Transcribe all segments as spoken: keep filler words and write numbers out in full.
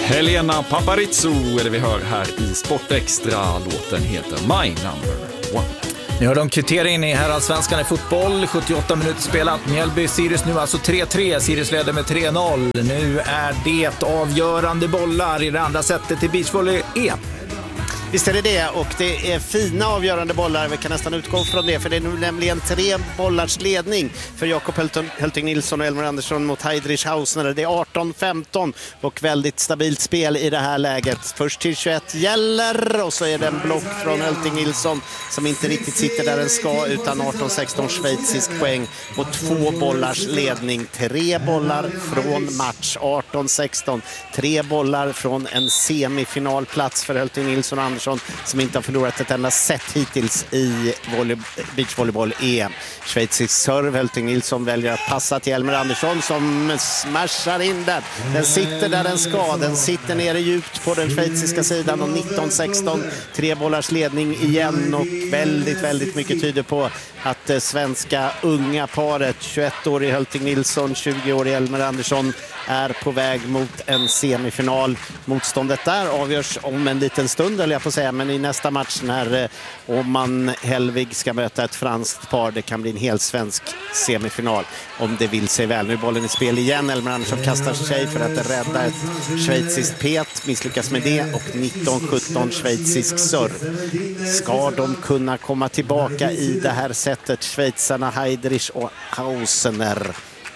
Helena Paparizou är det vi hör här i Sportextra. Låten heter My Number One. Nu har de kvitteringen i herrallsvenskan i fotboll. sjuttioåtta minuter spelat. Mjällby-Sirius nu alltså tre tre. Sirius leder med tre noll. Nu är det avgörande bollar i det andra sättet till beachvolley-E M. Visst är det det, och det är fina avgörande bollar. Vi kan nästan utgå från det, för det är nu nämligen tre bollars ledning för Jakob Hölting Nilsson och Elmer Andersson mot Heidrich Hausner. Det är arton femton och väldigt stabilt spel i det här läget. Först till tjugoett gäller, och så är det en block från Hölting Nilsson som inte riktigt sitter där den ska, utan arton sexton schweizisk poäng på två bollars ledning. Tre bollar från match, arton sexton. Tre bollar från en semifinalplats för Hölting Nilsson och Andersson, som inte har förlorat ett enda set hittills i beachvolleyboll-E M. Schweizisk serve. Hölting Nilsson väljer att passa till Elmer Andersson som smashar in den. Den sitter där den ska. Den sitter nere djupt på den schweiziska sidan, och nitton sexton. Tre bollars ledning igen, och väldigt, väldigt mycket tyder på att det svenska unga paret, tjugoett-årig Hölting Nilsson, tjugo-årig Elmer Andersson, är på väg mot en semifinal. Motståndet där avgörs om en liten stund, eller jag får säga, men i nästa match när eh, Oman Helvig ska möta ett franskt par. Det kan bli en hel svensk semifinal om det vill sig väl. Nu är bollen i spel igen. Elmer Andersson kastar sig för att rädda ett schweiziskt pet, misslyckas med det, och nitton sjutton schweizisk serv. Ska de kunna komma tillbaka i det här sättet, schweizarna Heidrich och Hausner?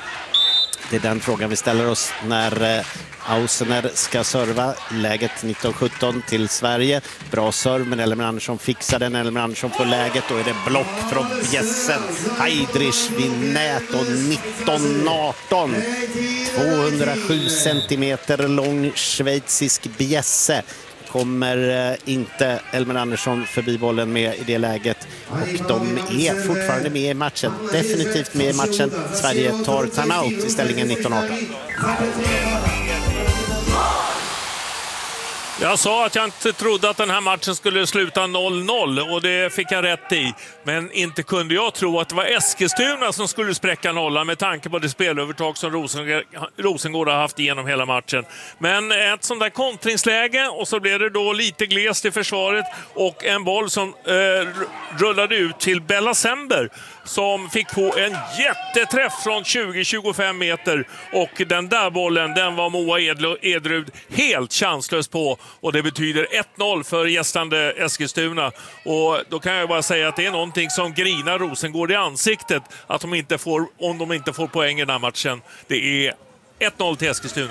Det är den frågan vi ställer oss när Hausner ska serva. Läget nitton sjutton till Sverige. Bra serv, men Elmer Andersson fixar den. Elmer Andersson får läget. Då är det block från bjässen. Heidrich vid nät, och nitton arton. tvåhundrasju centimeter lång schweizisk bjässe. Kommer inte Elmer Andersson förbi bollen med i det läget, och de är fortfarande med i matchen, definitivt med i matchen. Sverige tar timeout i ställningen nitton arton. Jag sa att jag inte trodde att den här matchen skulle sluta noll noll, och det fick jag rätt i. Men inte kunde jag tro att det var Eskilstuna som skulle spräcka nollan med tanke på det spelövertag som Rosengård, Rosengård har haft igenom hela matchen. Men ett sånt där kontringsläge, och så blev det då lite glest i försvaret, och en boll som eh, rullade ut till Bella Sember, som fick på en jätteträff från tjugo till tjugofem meter, och den där bollen, den var Moa Edrud helt chanslös på, och det betyder ett noll för gästande Eskilstuna. Och då kan jag bara säga att det är någonting som grinar Rosengård i ansiktet, att de inte får, om de inte får poäng i den här matchen. Det är ett noll till Eskilstuna.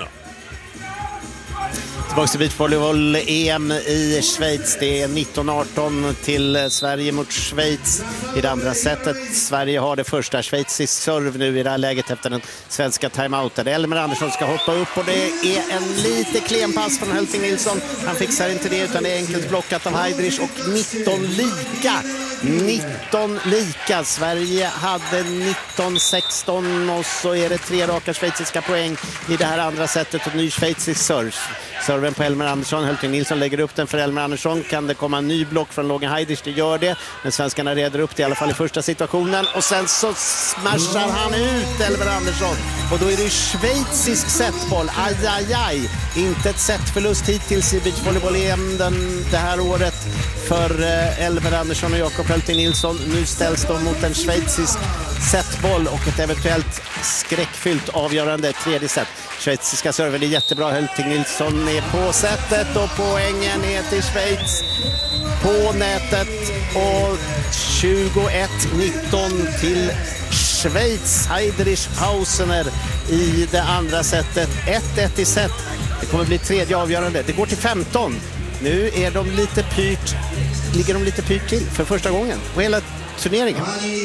Tillbaka till beachvolleyboll-E M i Schweiz. Det är nitton arton till Sverige mot Schweiz i det andra sättet. Sverige har det första. Schweizisk serv nu i det här läget efter den svenska timeouten. Elmer Andersson ska hoppa upp, och det är en lite klen pass från Hölting Nilsson. Han fixar inte det, utan det är enkelt blockat av Heidrich, och nitton lika. nitton lika. Sverige hade nitton sexton, och så är det tre raka schweiziska poäng i det här andra sättet, och ny schweizisk serv. Serven på Elmer Andersson. Hölting Nilsson lägger upp den för Elmer Andersson. Kan det komma en ny block från Långa Heidrich? Det gör det. Men svenskarna reder upp det i alla fall i första situationen. Och sen så smashar han ut Elmer Andersson. Och då är det schweizisk setboll. Aj, aj, aj. Inte ett setförlust hittills i beachvolleyboll-E M det här året för Elmer Andersson och Jakob Hölting Nilsson. Nu ställs de mot en schweizisk setboll och ett eventuellt skräckfyllt avgörande tredje set. Schweiziska serven är jättebra. Hölting Nilsson är på sättet, och poängen är till Schweiz på nätet, och tjugoett nitton till Schweiz. Heidrich Hausner i det andra sättet. ett ett i set. Det kommer bli tredje avgörande. Det går till femton. Nu är de lite pyrt, ligger de lite pyrt till för första gången på hela turneringen.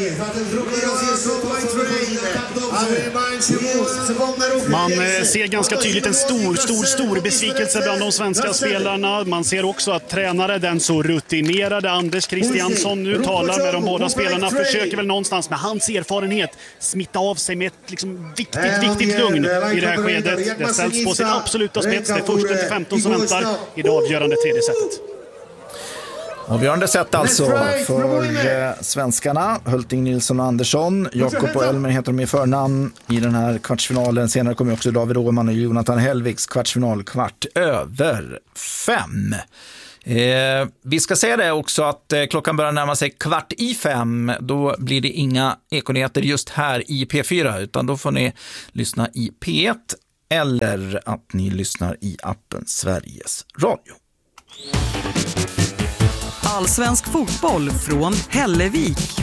Man ser ganska tydligt en stor, stor, stor besvikelse bland de svenska spelarna. Man ser också att tränare, den så rutinerade Anders Christiansson, nu talar med de båda spelarna, försöker väl någonstans med hans erfarenhet smitta av sig med ett liksom viktigt, viktigt lugn i det här skedet. Det ställs på sin absoluta spets. Det är första till femton som väntar i det avgörande tredje sättet. Avgörande sätt alltså för eh, svenskarna. Hulting, Nilsson och Andersson. Jakob och Elmer heter de i förnamn i den här kvartsfinalen. Senare kommer också David Åhman och Jonathan Hellviks kvartsfinal kvart över fem. Eh, vi ska säga det också att eh, klockan börjar närma sig kvart i fem. Då blir det inga ekonyheter just här i P fyra, utan då får ni lyssna i P ett eller att ni lyssnar i appen Sveriges Radio. Allsvensk fotboll från Hällevik.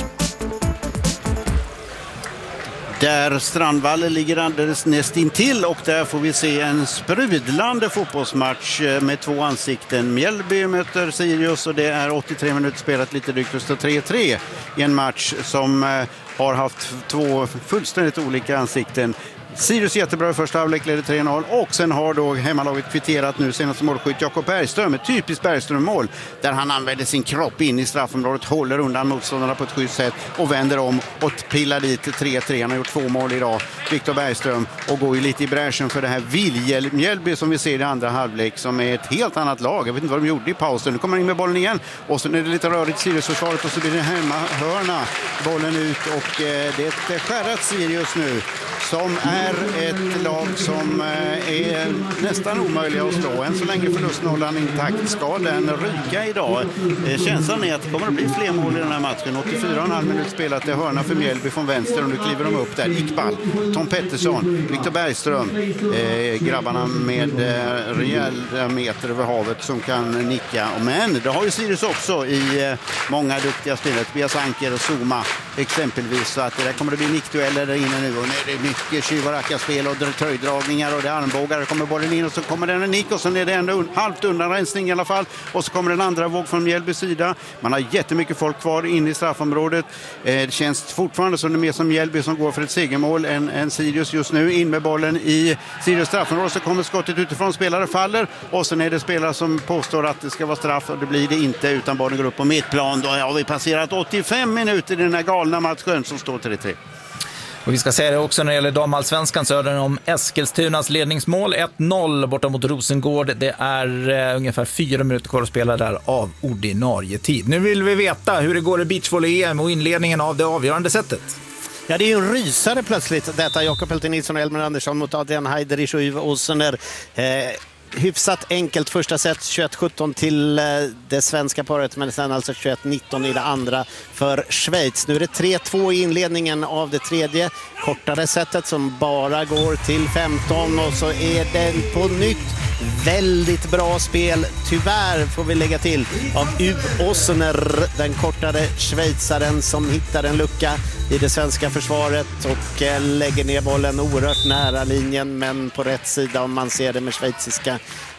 Där Strandvallen ligger alldeles näst intill och där får vi se en sprudlande fotbollsmatch med två ansikten. Mjällby möter Sirius och det är åttiotre minuter spelat, lite drygt, och står tre tre i en match som har haft två fullständigt olika ansikten. Sirius jättebra i första halvlek, leder tre noll och sen har då hemmalaget kvitterat nu senast målskytt Jakob Bergström, ett typiskt Bergström-mål där han använder sin kropp in i straffområdet, håller undan motståndarna på ett schysst sätt och vänder om och pillar dit tre tre. Han har gjort två mål idag, Viktor Bergström, och går ju lite i bräschen för det här Mjällby som vi ser i andra halvlek, som är ett helt annat lag. Jag vet inte vad de gjorde i pausen. Nu kommer han in med bollen igen och så är det lite rörigt Sirius-försvaret och så blir det hemmahörna, bollen ut och eh, det är ett skärrat Sirius nu som är ett lag som är nästan omöjliga att slå. Än så länge förlustnollan intakt. Ska den ryka idag? Känslan är att det kommer att bli fler mål i den här matchen. åttiofyra och en halv minut spelat till hörna för Mjällby från vänster och nu kliver de upp där. Iqbal, Tom Pettersson, Viktor Bergström. Eh, grabbarna med eh, rejäla meter över havet som kan nicka. Men det har ju Sirius också i eh, många duktiga spelare. Tobias Anker och Zuma exempelvis. Så att det där kommer att bli nickdueller där inne nu och nu är det mycket tjuvarackarspel och tröjdragningar och det är armbågar. Det kommer bollen in och så kommer den en nick och så är det en un- halvt undanrensning i alla fall och så kommer den andra våg från Mjällbys sida. Man har jättemycket folk kvar inne i straffområdet. Eh, det känns fortfarande som det är mer som Mjällby som går för ett segermål än, än Sirius just nu. In med bollen i Sirius straffområde så kommer skottet utifrån, spelare faller och sen är det spelare som påstår att det ska vara straff och det blir det inte utan bollen går upp på mittplan. Då har vi passerat åttiofem minuter i den här galna matchen som står tre tre. Och vi ska säga det också när det gäller damallsvenskan, så är det om Eskilstunas ledningsmål ett noll borta mot Rosengård. Det är eh, ungefär fyra minuter kvar att spela där av ordinarie tid. Nu vill vi veta hur det går i beachvolley-E M och inledningen av det avgörande sättet. Ja, det är ju en rysare plötsligt detta. Jakob Hulting Nilsson och Elmer Andersson mot Adrian Heidrich och Yves Ossener. Eh, hyfsat enkelt första set, tjugoett sjutton till eh, det svenska paret, men sen alltså tjugoett nitton i det andra för Schweiz. Nu är det tre två i inledningen av det tredje kortare setet som bara går till femton och så är den på nytt väldigt bra spel, tyvärr får vi lägga till, av Yves Ossener, den kortare schweizaren som hittar en lucka i det svenska försvaret och eh, lägger ner bollen oerhört nära linjen men på rätt sida om man ser det med schweiziska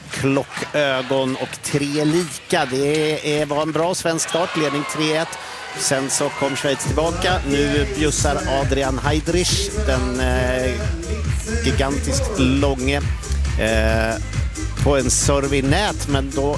klockögon och tre lika. Det är, var en bra svensk startledning, tre ett. Sen så kom Schweiz tillbaka. Nu bjussar Adrian Heidrich, den eh, gigantiskt långe, eh, på en serve i nät, men då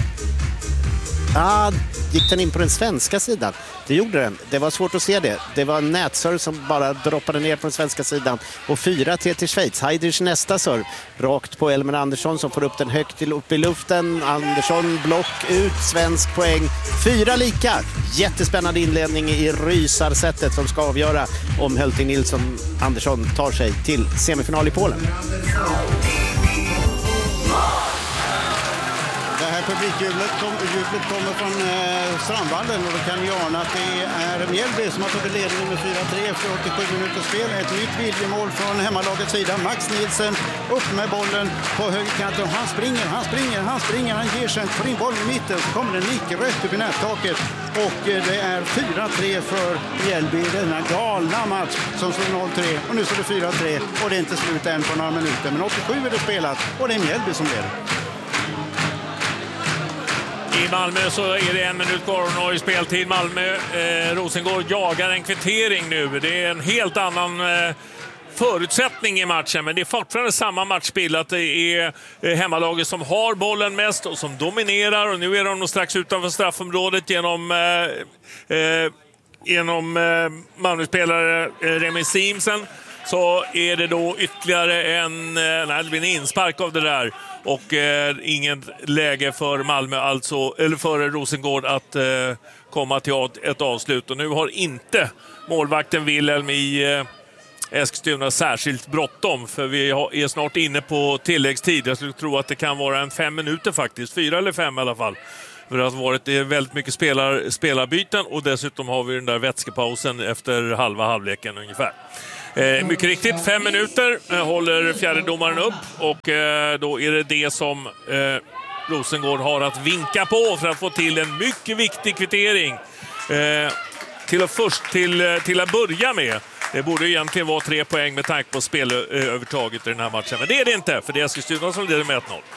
ah, gick den in på den svenska sidan. Det gjorde den. Det var svårt att se det. Det var en nätserve som bara droppade ner på den svenska sidan. Och fyra tre till Schweiz. Heidrich nästa serve. Rakt på Elmer Andersson som får upp den högt upp i luften. Andersson block ut. Svensk poäng. Fyra lika. Jättespännande inledning i rysarsättet som ska avgöra om Hulting Nilsson Andersson tar sig till semifinal i Polen. Det här publikjublet kom, jublet kommer från eh, Strandvallen och då kan ni ana att det är Mjällby som har tagit ledningen med fyra tre efter åttiosju minuter spel. Ett nytt viljemål från hemmalagets sida. Max Nielsen upp med bollen på högerkanten. Han springer, han springer, han springer, han ger sig, får in bollen i mitten så kommer den nick rätt upp i nättaket och eh, det är fyra tre för Mjällby i denna galna match som står noll tre och nu står det fyra tre och det är inte slut än på några minuter men åttiosju är det spelat och det är Mjällby som leder. I Malmö så är det en minut kvar och i speltid. Malmö, eh, Rosengård jagar en kvittering nu. Det är en helt annan eh, förutsättning i matchen, men det är fortfarande samma matchbild att det är eh, hemmalaget som har bollen mest och som dominerar och nu är de nog strax utanför straffområdet genom eh, eh, genom eh, Malmö-spelare eh, Remi Simsen. Så är det då ytterligare en, nej, det blir en inspark av det där. och eh, inget läge för Malmö, alltså, eller för Rosengård att eh, komma till ett avslut. Och nu har inte målvakten Wilhelm i eh, Eskilstuna särskilt bråttom, för vi är snart inne på tilläggstid. Jag skulle tro att det kan vara en fem minuter faktiskt, fyra eller fem i alla fall. För det har varit det är väldigt mycket spelar, spelarbyten och dessutom har vi den där vätskepausen efter halva halvleken ungefär. Eh, mycket riktigt, fem minuter eh, håller fjärdedomaren upp och eh, då är det det som eh, Rosengård har att vinka på för att få till en mycket viktig kvittering. Eh, till, att först, till, till att börja med. Det borde egentligen vara tre poäng med tanke på spelövertaget i den här matchen. Men det är det inte, för det är Eskilstuna som leder med ett noll.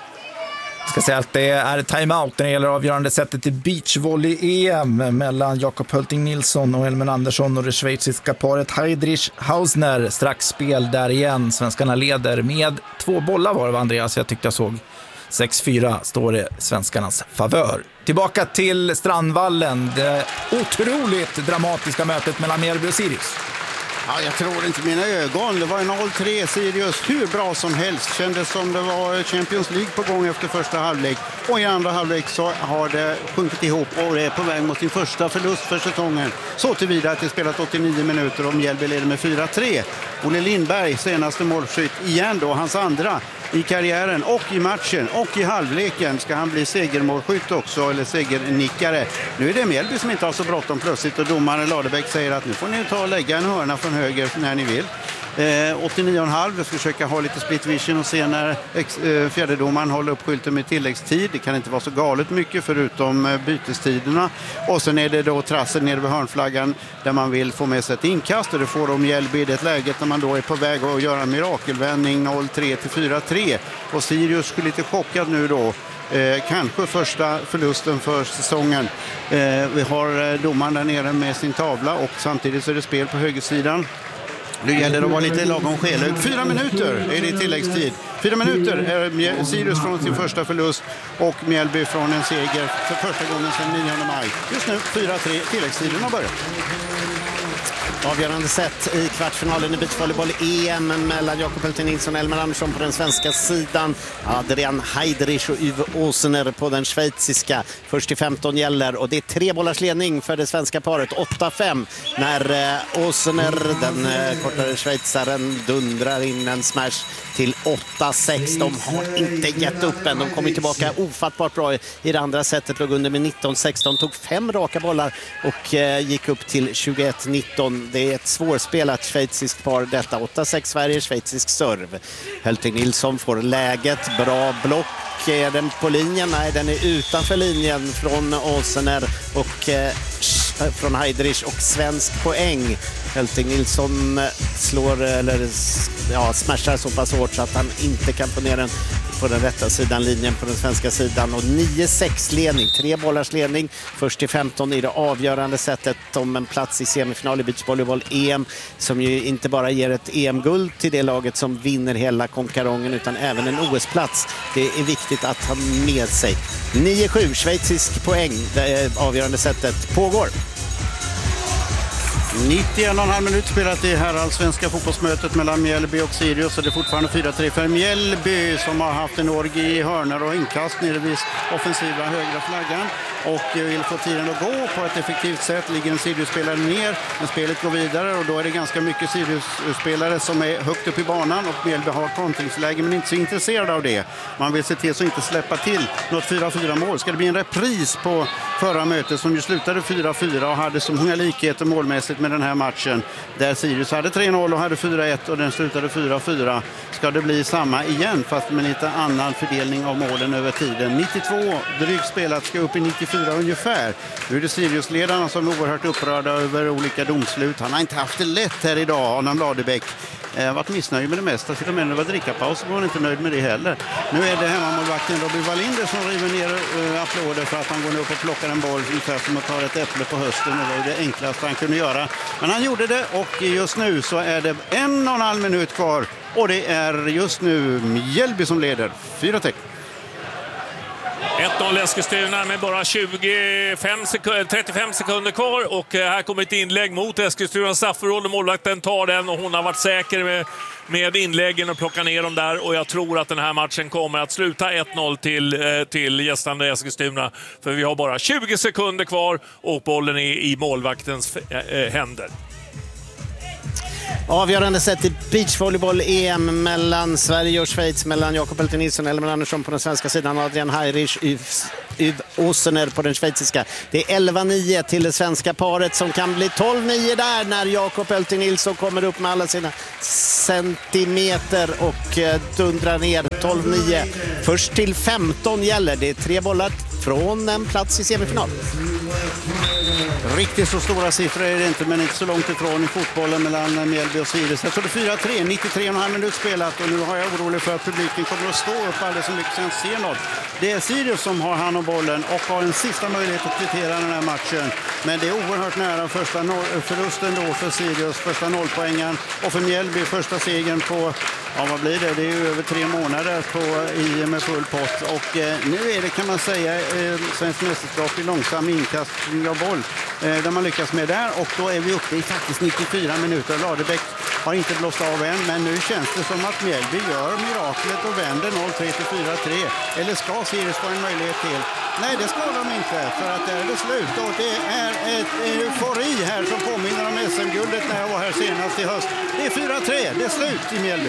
Jag ska säga att det är timeout när det gäller avgörande sättet i beachvolley-E M mellan Jakob Hölting Nilsson och Elmer Andersson och det schweiziska paret Heidrich Hausner. Strax spel där igen. Svenskarna leder med två bollar var det, Andreas. Jag tyckte jag såg sex fyra står det svenskarnas favör. Tillbaka till Strandvallen. Det otroligt dramatiska mötet mellan Mjällby och Sirius. Ja, jag tror inte mina ögon. Det var en noll tre Sirius, hur bra som helst. Kändes som det var Champions League på gång efter första halvlek. Och i andra halvlek så har det sjunkit ihop och är på väg mot sin första förlust för säsongen. Så tillvida att det spelat åttionio minuter och Mjällby leder med fyra tre. Olle Lindberg, senaste målskytt igen då, hans andra i karriären och i matchen och i halvleken ska han bli segermålskytt också, eller segernickare. Nu är det Mjällby som inte har så bråttom plötsligt och domaren Ladebäck säger att nu får ni ta och lägga en hörna från höger när ni vill. Eh, åttionio komma fem, vi ska försöka ha lite split vision och se när ex, eh, fjärdedomaren håller upp skylten med tilläggstid. Det kan inte vara så galet mycket förutom eh, bytestiderna. Och sen är det då trassel nere vid hörnflaggan där man vill få med sig ett inkast och det får de Mjällby i det läget när man då är på väg att göra en mirakelvändning noll tre till fyra tre. Och Sirius skulle lite chockad nu då. Eh, kanske första förlusten för säsongen. Eh, vi har eh, domaren där nere med sin tavla och samtidigt så är det spel på högersidan. Nu gäller det att vara lite lagom skelögd. Fyra minuter är det i tilläggstid. Fyra minuter är Sirius från sin första förlust och Mjällby från en seger för första gången sedan nionde maj. Just nu fyra tre, tilläggstiden har börjat. Avgörande sätt i kvartsfinalen i beachvolleyboll-E M mellan Jakob Hölting Nilsson och Elmer Andersson på den svenska sidan. Adrian Heidrich och Uwe Åsener på den schweiziska. Först till femton gäller och det är tre bollars ledning för det svenska paret. åtta fem när Åsener, den kortare schweizaren, dundrar in en smash till åtta sex. De har inte gett upp än. De kommer tillbaka ofattbart bra i det andra sättet. Låg under med nitton sexton, tog fem raka bollar och gick upp till tjugoett nitton. Det är ett svårspelat schweiziskt par detta. åtta sex Sverige, schweizisk serv. Hölting Nilsson får läget, bra block. Är den på linjen? Nej, den är utanför linjen från Åsener och eh, från Heidrich och svensk poäng. Hölting Nilsson slår eller ja, smashar så pass hårt så att han inte kan få ner den på den rätta sidan linjen på den svenska sidan och nio sex ledning, tre bollars ledning först till femton i det avgörande sättet om en plats i semifinal i beachvolleyboll-E M som ju inte bara ger ett E M-guld till det laget som vinner hela konkarongen utan även en O S-plats. Det är viktigt att ha med sig. nio sju, schweizisk poäng, det avgörande sättet pågår. nittioen komma fem minut spelat i herrallsvenska fotbollsmötet mellan Mjällby och Sirius och det är fortfarande fyra tre för Mjällby som har haft en orgie i hörnor och inkast nere vid offensiva högra flaggan och vill få tiden att gå på ett effektivt sätt. Ligger en Sirius-spelare ner men spelet går vidare och då är det ganska mycket Sirius-spelare som är högt upp i banan och Mjällby har kontringsläge men inte så intresserad av det. Man vill se till att inte släppa till något fyra fyra mål. Ska det bli en repris på förra mötet som ju slutade fyra fyra och hade så många likheter målmässigt med den här matchen där Sirius hade tre noll och hade fyra ett och den slutade fyra fyra. Ska det bli samma igen fast med lite annan fördelning av målen över tiden. nittiotvå drygt spelat ska upp i nittiofyra ungefär. Nu är det Sirius-ledarna som är oerhört upprörda över olika domslut. Han har inte haft det lätt här idag, Adam Ladebäck. Jag har varit missnöjd med det mesta. Till och med när det var drickapaus så var han inte nöjd med det heller. Nu är det hemmamålvakten Robin Wallinder som river ner uh, applåder för att han går ner upp och plockar en boll ungefär som att ta ett äpple på hösten. Det var det enklaste han kunde göra. Men han gjorde det och just nu så är det en och en halv minut kvar. Och det är just nu Mjällby som leder. fyra tre. ett noll Eskilstuna med bara tjugofem sekunder, trettiofem sekunder kvar. Och här kommer ett inlägg mot Eskilstunas straffområde. Målvakten tar den och hon har varit säker med, med inläggen och plocka ner dem där. Och jag tror att den här matchen kommer att sluta ett noll till, till gästande Eskilstuna. För vi har bara tjugo sekunder kvar och bollen är i målvaktens äh, händer. Avgörande sätt i beachvolleyboll-E M mellan Sverige och Schweiz, mellan Jakob Helting Nilsson och Elmer Andersson på den svenska sidan, Adrian Heirich Yv Osener på den schweiziska. Det är elva nio till det svenska paret som kan bli tolv nio där när Jakob Helting Nilsson kommer upp med alla sina centimeter och dundrar ner. Tolv nio. Först till femton gäller. Det är tre bollar från en plats i semifinal. Riktigt så stora siffror är det inte, men inte så långt ifrån i fotbollen mellan Mjällby och Sirius. Jag tror det är fyra tre, nittiotre och en halv minut spelat och nu har jag orolig för att publiken kommer att stå upp alldeles så mycket sen ser något. Det är Sirius som har hand om bollen och har en sista möjlighet att kvittera den här matchen. Men det är oerhört nära första no- förlusten då för Sirius, första nollpoängen, och för Mjällby första segern på, ja vad blir det? Det är ju över tre månader på I med full pott. Och eh, nu är det, kan man säga, eh, svensk mästerskap i långsam inkastning av boll. Eh, där man lyckas med där, och då är vi uppe i faktiskt nittiofyra minuter. Ladebäck har inte blåst av än, men nu känns det som att Mjällby gör miraklet och vänder noll tre till fyra tre. Eller ska Sirius få en möjlighet till? Nej, det ska de inte, för att det är det slut. Och det är ett eufori här som påminner om S M-guldet när jag var här senast i höst. Det är fyra tre, det är slut i Mjällby.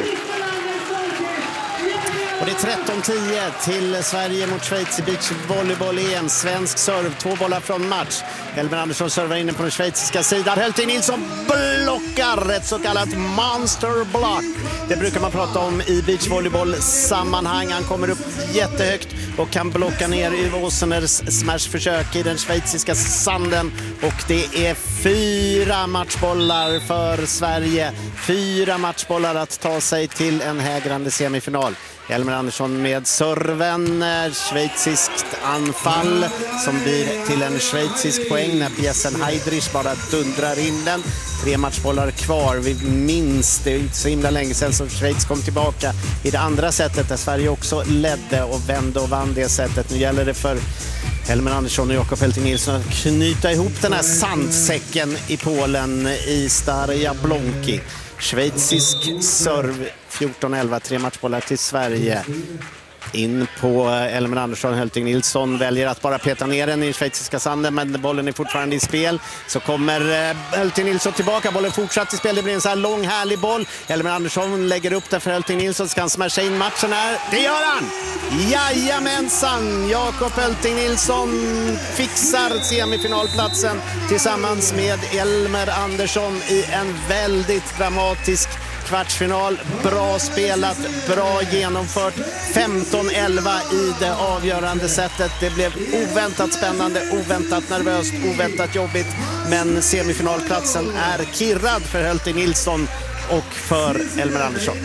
Och det är tretton tio till Sverige mot Schweiz i beachvolleyboll E M. Svensk serv, två bollar från match. Elmer Andersson servar inne på den schweiziska sidan. Helting Nilsson blockar, ett så kallat monster block. Det brukar man prata om i beachvolleyboll-sammanhang. Han kommer upp jättehögt och kan blocka ner Yv Oseners smashförsök i den schweiziska sanden. Och det är fyra matchbollar för Sverige. Fyra matchbollar att ta sig till en hägrande semifinal. Elmer Andersson med serven, schweiziskt anfall som blir till en schweizisk poäng när Bjessen Heidrich bara dundrar in den. Tre matchbollar kvar. Vi minns, det är inte så himla länge sedan som Schweiz kom tillbaka i det andra sättet där Sverige också ledde och vände och vann det sättet. Nu gäller det för Elmer Andersson och Jakob Helting Nilsson att knyta ihop den här sandsäcken i Polen i Stare Jablonki. Schweizisk serv, fjorton elva, tre matchbollar till Sverige. In på Elmer Andersson. Helting Nilsson väljer att bara peta ner den i schweiziska sanden, men bollen är fortfarande i spel. Så kommer Helting Nilsson tillbaka. Bollen fortsatt i spel. Det blir en så här lång, härlig boll. Elmer Andersson lägger upp den för Helting Nilsson. Ska han smasha in matchen här? Det gör han! Jajamensan! Jakob Helting Nilsson fixar semifinalplatsen tillsammans med Elmer Andersson i en väldigt dramatisk kvartsfinal. Bra spelat, bra genomfört. femton elva i det avgörande sättet. Det blev oväntat spännande, oväntat nervöst, oväntat jobbigt. Men semifinalplatsen är kirrad för Helting Nilsson och för Elmer Andersson.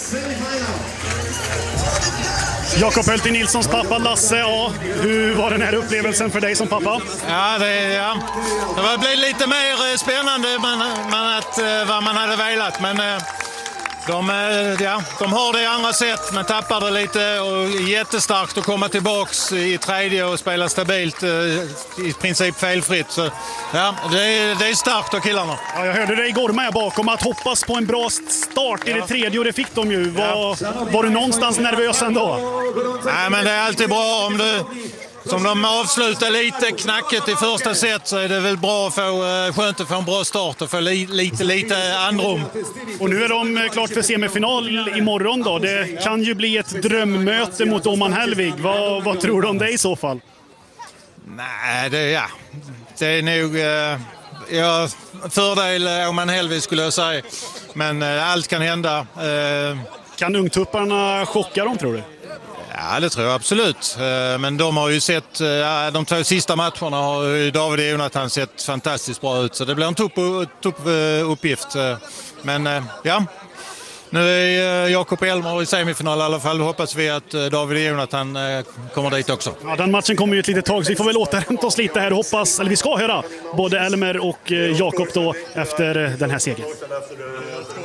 Jakob Helting Nilssons pappa Lasse, ja, hur var den här upplevelsen för dig som pappa? Ja, det, ja. det blev lite mer spännande men, men att, vad man hade velat, men de, ja, de har det i andra sätt men tappar det lite och jättestarkt att komma tillbaks i tredje och spela stabilt, i princip felfritt. Så, ja, det, är, det är starkt av killarna. Ja, jag hörde dig igår med bakom att hoppas på en bra start i ja. det tredje och det fick de ju. Var, ja. var du någonstans nervös ändå? Nej, men det är alltid bra om du... Som de avslutar lite knacket i första set så är det väl bra att få, skönt att få en bra start och få li, lite, lite andrum. Och nu är de klart för semifinal imorgon då. Det kan ju bli ett drömmöte mot Oman Hellvig. Vad, vad tror du om det i så fall? Nej, det, ja. det är nog eh, ja, fördel Oman Hellvig skulle jag säga. Men eh, allt kan hända. Eh, kan ungtupparna chocka dem tror du? Ja, det tror jag absolut. Men de har ju sett, de två sista matcherna har David och Jonathan sett fantastiskt bra ut. Så det blir en tuff, tuff uppgift. Men ja, nu är Jakob och Elmer i semifinal i alla fall. Då hoppas vi att David och Jonathan kommer dit också. Ja, den matchen kommer ju ett litet tag så vi får väl återhämta oss lite här och hoppas, eller vi ska höra både Elmer och Jakob då efter den här segern.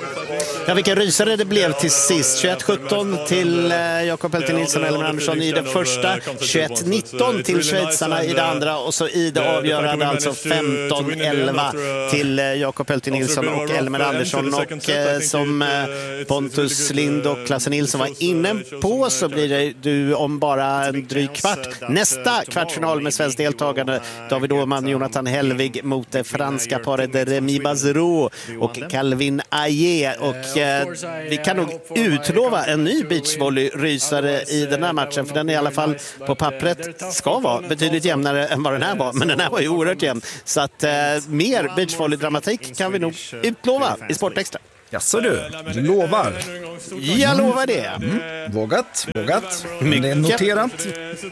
Ja, vilken rysare det blev till sist. tjugoett sjutton till eh, Jakob Helting Nilsson och Elmer Andersson i det första. tjugoett nitton till schweizarna i det andra. Och så i det avgörande alltså femton elva till eh, Jakob Helting Nilsson och Elmer Andersson. Och eh, som eh, Pontus Lind och Klasse Nilsson var inne på så blir det du om bara en dryg kvart. Nästa kvartsfinal med svensk deltagande. David Åhman, Jonathan Hellvig mot det franska paret Remy Bazero och Calvin Aie. Och eh, vi kan nog utlova en ny beachvolley-rysare i den här matchen, för den är i alla fall på pappret ska vara betydligt jämnare än vad den här var, men den här var ju oerhört jämn. Så att eh, mer beachvolley-dramatik kan vi nog utlova i Sportextra. Jaså du, lovar. Jag lovar det. Mm. Vågat, vågat. Mycket. Det är noterat.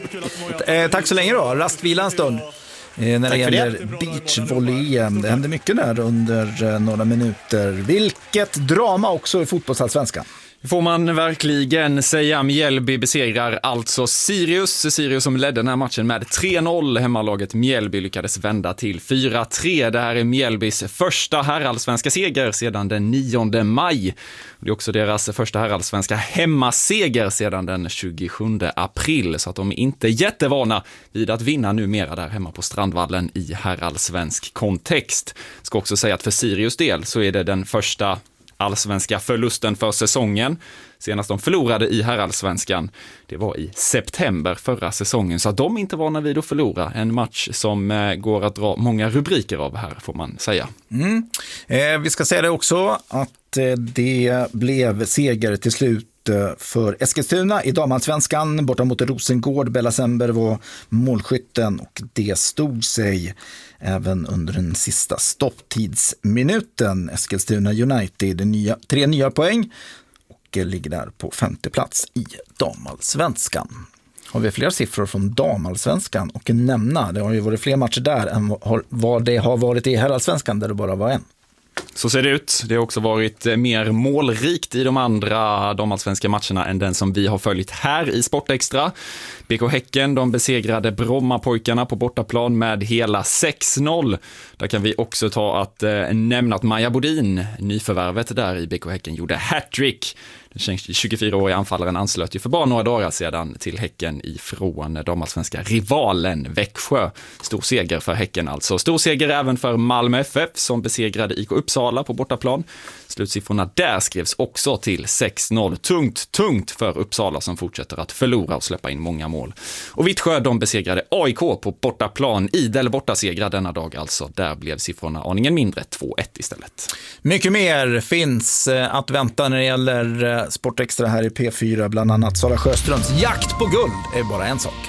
Eh, tack så länge då, rastvila en stund. Eh, när det gäller beachvolley. Det händer mycket där under eh, några minuter. Vilket drama också i fotbollsallsvenskan. Det får man verkligen säga. Mjällby besegrar alltså Sirius. Sirius som ledde den här matchen med tre noll. Hemmalaget Mjällby lyckades vända till fyra tre. Det här är Mjällbys första herrallsvenska seger sedan den nionde maj. Det är också deras första herrallsvenska hemmaseger sedan den tjugosjunde april. Så att de är inte jättevana vid att vinna numera där hemma på Strandvallen i herrallsvensk kontext. Ska också säga att för Sirius del så är det den första allsvenska förlusten för säsongen. Senast de förlorade i herrallsvenskan, det var i september förra säsongen. Så att de inte var vid att förlora. En match som eh, går att dra många rubriker av här, får man säga. Mm. Eh, vi ska säga det också att eh, det blev seger till slut eh, för Eskilstuna i damallsvenskan. Borta mot Rosengård. Bella Sember var målskytten och det stod sig även under den sista stopptidsminuten. Eskilstuna United, nya, tre nya poäng och ligger där på femte plats i damallsvenskan. Har vi fler siffror från damallsvenskan och nämna? Det har ju varit fler matcher där än vad det har varit i herrallsvenskan där det bara var en. Så ser det ut. Det har också varit mer målrikt i de andra damallsvenska matcherna än den som vi har följt här i Sportextra. B K Häcken, de besegrade Brommapojkarna på bortaplan med hela sex noll. Där kan vi också ta att eh, nämna att Maja Bodin, nyförvärvet där i B K Häcken, gjorde hattrick. Den tjugofyraåriga anfallaren anslöt ju för bara några dagar sedan till Häcken ifrån damallsvenska rivalen Växjö. Stor seger för Häcken alltså. Stor seger även för Malmö F F som besegrade I K Uppsala på bortaplan. Slutsiffrorna där skrevs också till sex noll. Tungt, tungt för Uppsala som fortsätter att förlora och släppa in många mål. Och Vittsjö, de besegrade A I K på bortaplan. Idel bortasegrar denna dag alltså. Där blev siffrorna aningen mindre, två ett istället. Mycket mer finns att vänta när det gäller Sportextra här i P fyra. Bland annat Sara Sjöströms jakt på guld är bara en sak.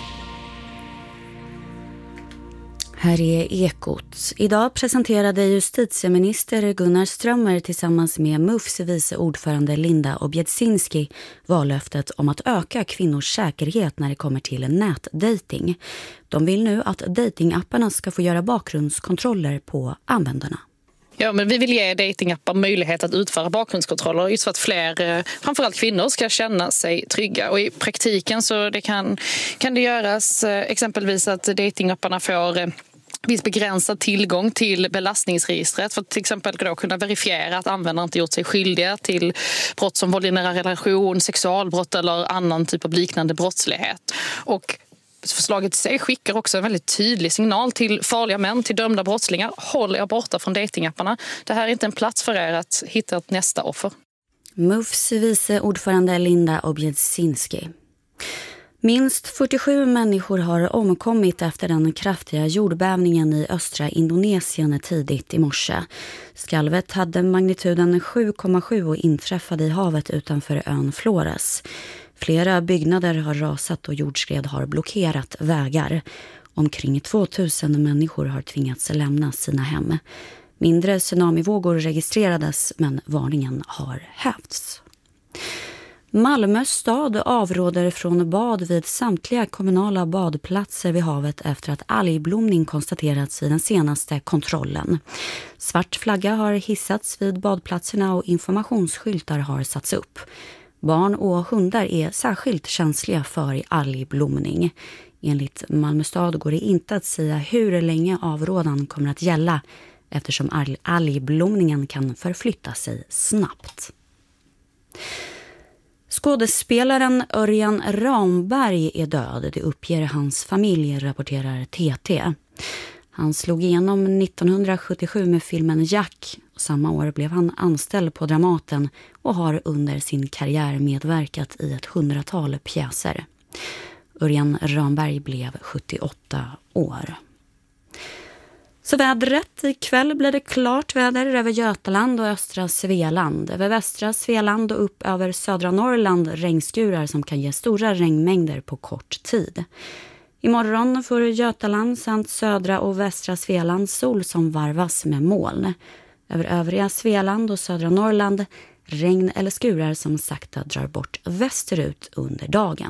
Här är Ekot. Idag presenterade justitieminister Gunnar Strömmer tillsammans med M U Fs vice ordförande Linda Objedzinski vallöftet om att öka kvinnors säkerhet när det kommer till nätdating. De vill nu att datingapparna ska få göra bakgrundskontroller på användarna. Ja, men vi vill ge datingappar möjlighet att utföra bakgrundskontroller just för att fler, framförallt kvinnor, ska känna sig trygga. Och i praktiken så det kan, kan det göras exempelvis att datingapparna får viss begränsad tillgång till belastningsregistret för att till exempel då kunna verifiera att användaren inte gjort sig skyldiga till brott som våld i nära relation, sexualbrott eller annan typ av liknande brottslighet. Och förslaget i sig skickar också en väldigt tydlig signal till farliga män, till dömda brottslingar. Håll er borta från datingapparna. Det här är inte en plats för er att hitta ett nästa offer. M U Fs vice ordförande Linda Objedzinski. Minst fyrtiosju människor har omkommit efter den kraftiga jordbävningen i östra Indonesien tidigt i morse. Skalvet hade magnituden sju komma sju och inträffade i havet utanför ön Flores. Flera byggnader har rasat och jordskred har blockerat vägar. Omkring tvåtusen människor har tvingats lämna sina hem. Mindre tsunamivågor registrerades men varningen har hävts. Malmö stad avråder från bad vid samtliga kommunala badplatser vid havet efter att algblomning konstaterats vid den senaste kontrollen. Svart flagga har hissats vid badplatserna och informationsskyltar har satts upp. Barn och hundar är särskilt känsliga för algblomning. Enligt Malmö stad går det inte att säga hur länge avrådan kommer att gälla eftersom algblomningen kan förflytta sig snabbt. Skådespelaren Örjan Ramberg är död, det uppger hans familj, rapporterar T T. Han slog igenom nittonhundrasjuttiosju med filmen Jack. Samma år blev han anställd på Dramaten och har under sin karriär medverkat i ett hundratal pjäser. Örjan Ramberg blev sjuttioåtta år. Så vädret, ikväll blir det klart väder över Götaland och östra Svealand. Över västra Svealand och upp över södra Norrland regnskurar som kan ge stora regnmängder på kort tid. Imorgon får Götaland samt södra och västra Svealand sol som varvas med moln. Över övriga Svealand och södra Norrland regn eller skurar som sakta drar bort västerut under dagen.